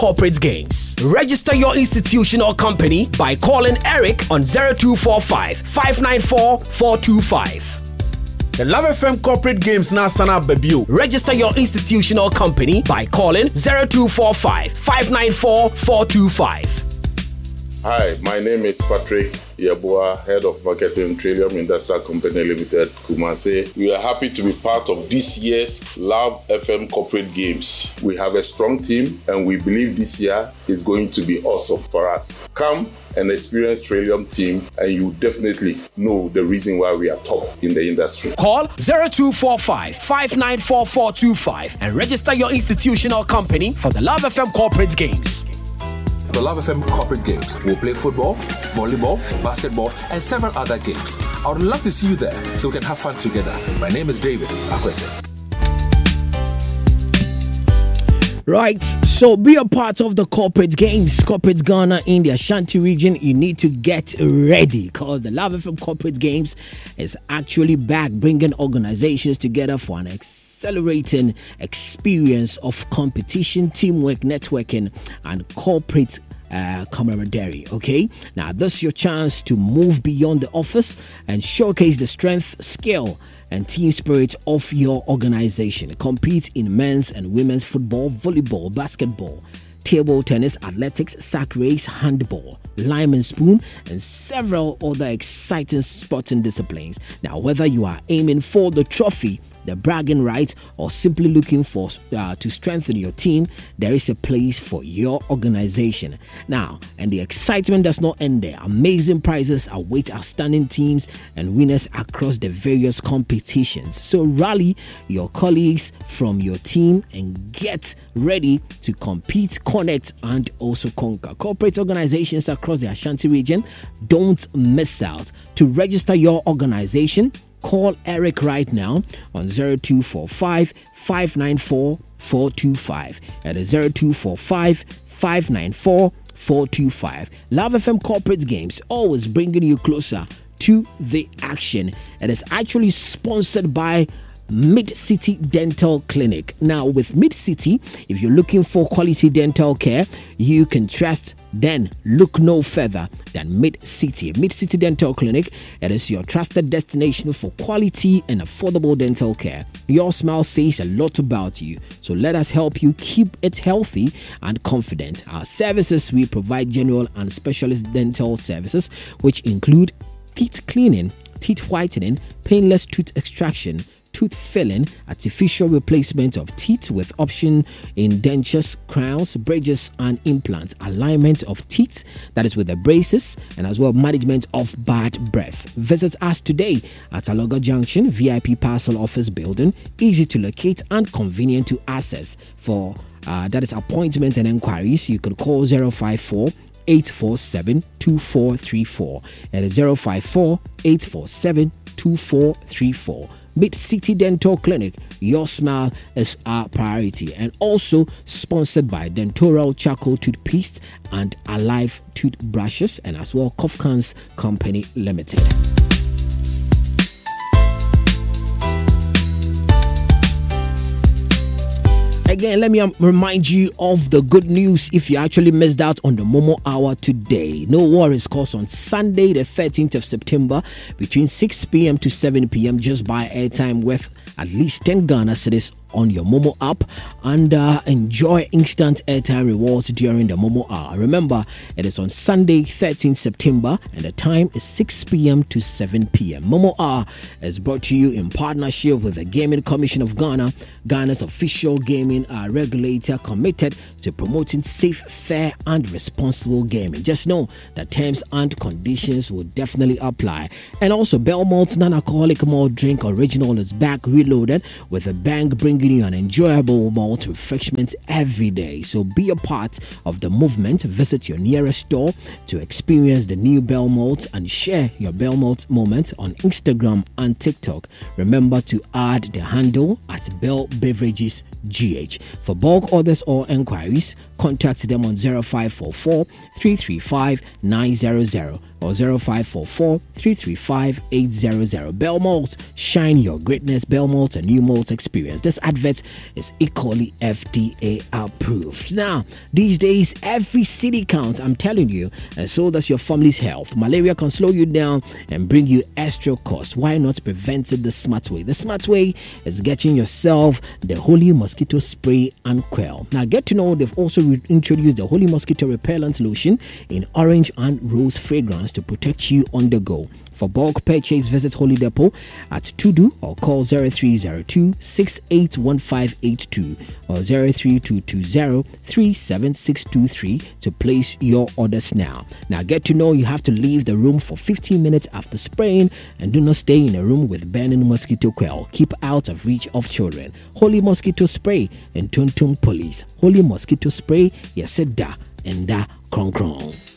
Corporate Games. Register your institution or company by calling Eric on 0245 594 425. The Love FM Corporate Games na sana babio. Register your institution or company by calling 0245 594 425. Hi, my name is Patrick Yabua, Head of Marketing, Trillium Industrial Company Limited, Kumasi. We are happy to be part of this year's Love FM Corporate Games. We have a strong team and we believe this year is going to be awesome for us. Come and experience Trillium team and you definitely know the reason why we are top in the industry. Call 0245 594 425 and register your institution or company for the Love FM Corporate Games. The Love FM Corporate Games will play football, volleyball, basketball, and several other games. I would love to see you there so we can have fun together. My name is David Akwete. Right, so be a part of the Corporate Games. Corporate Ghana in the Ashanti region. You need to get ready because the Love FM Corporate Games is actually back, bringing organizations together for an accelerating experience of competition, teamwork, networking, and corporate camaraderie. Okay, now this is your chance to move beyond the office and showcase the strength, skill, and team spirit of your organization. Compete in men's and women's football, volleyball, basketball, table tennis, athletics, sack race, handball, lime and spoon, and several other exciting sporting disciplines. Now, whether you are aiming for the trophy, the bragging rights, or simply looking for to strengthen your team, there is a place for your organization. Now, and the excitement does not end there. Amazing prizes await outstanding teams and winners across the various competitions. So rally your colleagues from your team and get ready to compete, connect, and also conquer. Corporate organizations across the Ashanti region, don't miss out. To register your organization, call Eric right now on 0245 594 425 at 0245 594 425. Love FM Corporate Games, always bringing you closer to the action. It is actually sponsored by Mid-City Dental Clinic. Now, with Mid-City, if you're looking for quality dental care you can trust, then look no further than Mid-City. Mid-City Dental Clinic, it is your trusted destination for quality and affordable dental care. Your smile says a lot about you, so let us help you keep it healthy and confident. Our services, we provide general and specialist dental services, which include teeth cleaning, teeth whitening, painless tooth extraction, tooth filling, artificial replacement of teeth with option in dentures, crowns, bridges, and implants, alignment of teeth, that is with the braces, and as well management of bad breath. Visit us today at Aloga Junction, VIP Parcel Office Building, easy to locate and convenient to access. For that is appointments and inquiries, you could call 054 847 2434 and 054 847 2434. Mid-City Dental Clinic, your smile is our priority. And also sponsored by Dentoral Charcoal Toothpaste and Alive Toothbrushes, and as well Kofkans Company Limited. Again, let me remind you of the good news if you actually missed out on the Momo Hour today. No worries, cause on Sunday, the 13th of September, between 6 p.m. to 7 p.m., just buy airtime worth at least 10 Ghana cedis on your Momo app and enjoy instant airtime rewards during the Momo Hour. Remember, it is on Sunday, 13th September, and the time is 6 p.m. to 7 p.m. Momo Hour is brought to you in partnership with the Gaming Commission of Ghana, Ghana's official gaming regulator, committed to promoting safe, fair, and responsible gaming. Just know that terms and conditions will definitely apply. And also, Belmont's non-alcoholic malt drink original is back reloaded with a bang, bringing you an enjoyable malt refreshment every day. So be a part of the movement. Visit your nearest store to experience the new Belmont and share your Belmont moment on Instagram and TikTok. Remember to add the handle at Bell Beverages GH. For bulk orders or enquiries, contact them on 0544 335 900. or 0544-335-800. Belmalt, shine your greatness. Belmalt, a new malt experience. This advert is equally FDA approved. Now, these days, every city counts, I'm telling you, and so does your family's health. Malaria can slow you down and bring you extra cost. Why not prevent it the smart way? The smart way is getting yourself the Holy Mosquito Spray and Quell. Now, get to know they've also introduced the Holy Mosquito Repellent Lotion in orange and rose fragrance to protect you on the go. For bulk purchase, visit Holy Depot at Tudu or call 0302-681582 or 03220-37623 to place your orders now. Now, get to know you have to leave the room for 15 minutes after spraying and do not stay in a room with burning mosquito coil. Keep out of reach of children. Holy Mosquito Spray and Tuntum Police. Holy Mosquito Spray, yes, da and da krong krong.